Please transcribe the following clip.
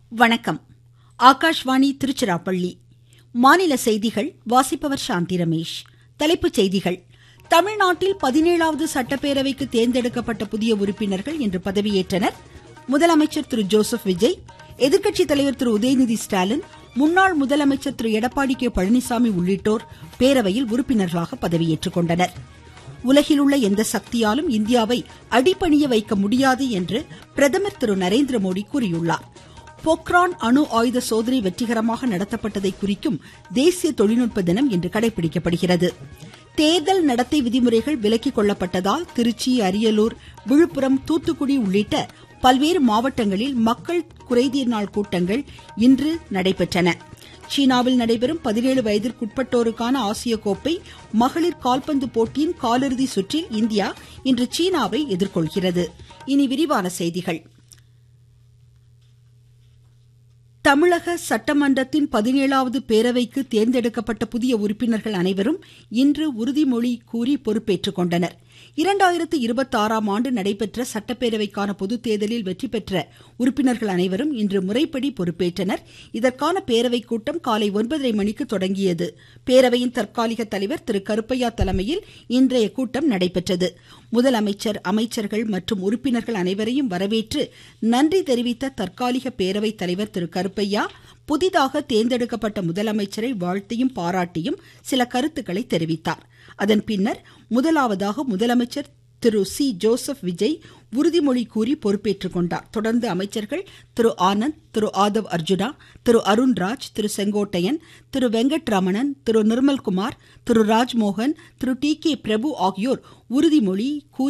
வணக்கம். ஆகாஷ்வாணி திருச்சிராப்பள்ளி. மாநில செய்திகள் வாசிப்பவர் சாந்தி ரமேஷ். தலைப்புச் செய்திகள். தமிழ்நாட்டில் 17வது சட்டப்பேரவைக்கு தேர்ந்தெடுக்கப்பட்ட புதிய உறுப்பினர்கள் இன்று பதவியேற்றனர். முதலமைச்சர் திரு ஜோசப் விஜய், எதிர்க்கட்சித் தலைவர் திரு உதயநிதி ஸ்டாலின், முன்னாள் முதலமைச்சர் திரு எடப்பாடி கே பழனிசாமி உள்ளிட்டோர் பேரவையில் உறுப்பினர்களாக பதவியேற்றுக் கொண்டனர். உலகில் உள்ள எந்த சக்தியாலும் இந்தியாவை அடிபணிய வைக்க முடியாது என்று பிரதமர் திரு நரேந்திரமோடி கூறியுள்ளார். பொக்ரான் அணு ஆயுத சோதனை வெற்றிகரமாக நடத்தப்பட்டதை குறிக்கும் தேசிய தொழில்நுட்ப தினம் இன்று கடைபிடிக்கப்படுகிறது. தேர்தல் நடத்தை விதிமுறைகள் விலக்கிக் கொள்ளப்பட்டதால் திருச்சி, அரியலூர், விழுப்புரம், தூத்துக்குடி உள்ளிட்ட பல்வேறு மாவட்டங்களில் மக்கள் குறைதீர் நாள் கூட்டங்கள் இன்று நடைபெற்றன. சீனாவில் நடைபெறும் 17 வயதிற்குட்பட்டோருக்கான ஆசிய கோப்பை மகளிர் கால்பந்து போட்டியின் காலிறுதி சுற்றில் இந்தியா இன்று சீனாவை எதிர்கொள்கிறது. இனி விரிவான செய்திகள். தமிழக சட்டமன்றத்தின் 17வது பேரவைக்கு தேர்ந்தெடுக்கப்பட்ட புதிய உறுப்பினர்கள் அனைவரும் இன்று உறுதிமொழி கூறி பொறுப்பேற்றுக் கொண்டனர். 2026ஆம் ஆண்டு நடைபெற்ற சட்டப்பேரவைக்கான பொதுத் தேர்தலில் வெற்றி பெற்ற உறுப்பினர்கள் அனைவரும் இன்று முறைப்படி பொறுப்பேற்றனர். இதற்கான பேரவைக் கூட்டம் காலை 9:30 மணிக்கு தொடங்கியது. பேரவையின் தற்காலிக தலைவர் திரு கருப்பையா தலைமையில் இன்றைய கூட்டம் நடைபெற்றது. முதலமைச்சர், அமைச்சர்கள் மற்றும் உறுப்பினர்கள் அனைவரையும் வரவேற்று நன்றி தெரிவித்த தற்காலிக பேரவைத் தலைவர் திரு கருப்பையா புதிதாக தேர்ந்தெடுக்கப்பட்ட முதலமைச்சரை வாழ்த்தியும் பாராட்டியும் சில கருத்துக்களை தெரிவித்தார். அதன் பின்னர் முதலாவதாக முதலமைச்சர் திரு ஜோசப் விஜய் உறுதிமொழி கூறி பொறுப்பேற்றுக் கொண்டார். தொடர்ந்து அமைச்சர்கள் திரு ஆனந்த், திரு ஆதவ் அர்ஜுனா, திரு அருண்ராஜ், திரு செங்கோட்டையன், திரு வெங்கட்ரமணன், திரு நிர்மல்குமார், திரு ராஜ்மோகன், திரு டி கே பிரபு ஆகியோர் உறுதிமொழி கூறி